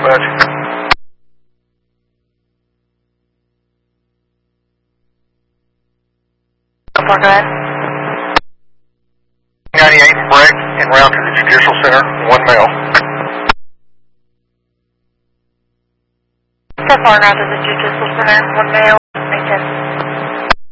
dispatch. Go ahead. 98 break en route to the Judicial Center, 1 male. So far, route to the Judicial Center, 1 male.